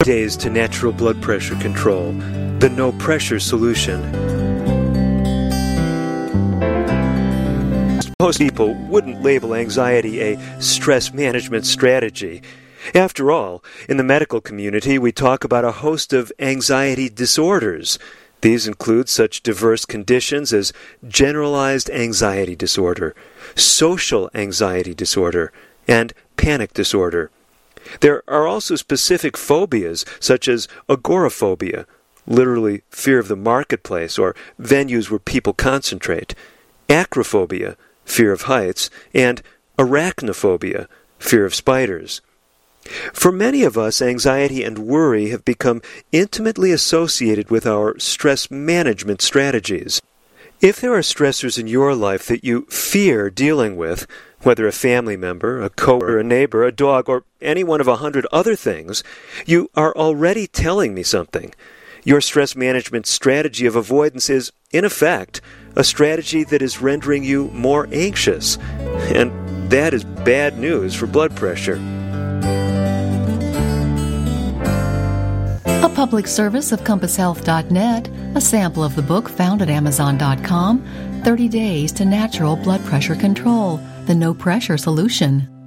Days to Natural Blood Pressure Control, the No Pressure Solution. Most people wouldn't label anxiety a stress management strategy. After all, in the medical community, we talk about a host of anxiety disorders. These include such diverse conditions as generalized anxiety disorder, social anxiety disorder, and panic disorder. There are also specific phobias such as agoraphobia, literally fear of the marketplace or venues where people concentrate, acrophobia, fear of heights, and arachnophobia, fear of spiders. For many of us, anxiety and worry have become intimately associated with our stress management strategies. If there are stressors in your life that you fear dealing with, whether a family member, a coworker, a neighbor, a dog, or any one of 100 other things, you are already telling me something. Your stress management strategy of avoidance is, in effect, a strategy that is rendering you more anxious. And that is bad news for blood pressure. A public service of CompassHealth.net, a sample of the book found at Amazon.com, 30 Days to Natural Blood Pressure Control, the No Pressure Solution.